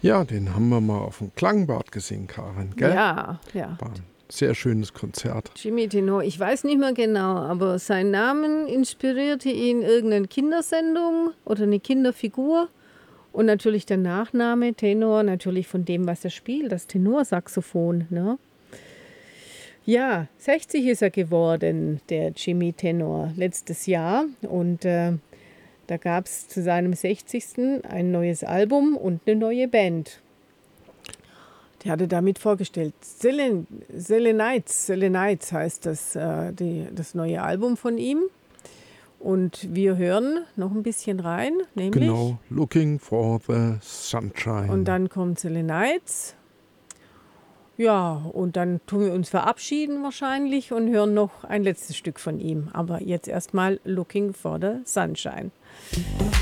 Ja, den haben wir mal auf dem Klangbad gesehen, Karin, gell? Ja, ja. War ein sehr schönes Konzert. Jimmy Tenor, ich weiß nicht mehr genau, aber sein Namen inspirierte ihn irgendeine Kindersendung oder eine Kinderfigur. Und natürlich der Nachname Tenor, natürlich von dem, was er spielt, das Tenorsaxophon. Ne? Ja, 60 ist er geworden, der Jimmy Tenor, letztes Jahr. Und da gab es zu seinem 60. ein neues Album und eine neue Band. Die hatte damit vorgestellt. Selenites heißt das neue Album von ihm. Und wir hören noch ein bisschen rein, nämlich. Genau, Looking for the Sunshine. Und dann kommt Selenites. Ja, und dann tun wir uns verabschieden wahrscheinlich und hören noch ein letztes Stück von ihm. Aber jetzt erstmal Looking for the Sunshine.